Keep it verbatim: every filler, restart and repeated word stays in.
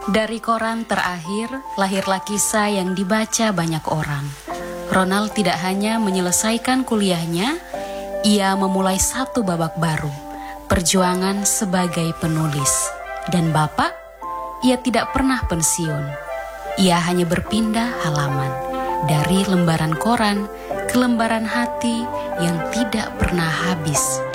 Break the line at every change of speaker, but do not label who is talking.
Dari koran terakhir, lahirlah kisah yang dibaca banyak orang. Ronald tidak hanya menyelesaikan kuliahnya, ia memulai satu babak baru, perjuangan sebagai penulis. Dan Bapak, ia tidak pernah pensiun. Ia hanya berpindah halaman dari lembaran koran ke lembaran hati yang tidak pernah habis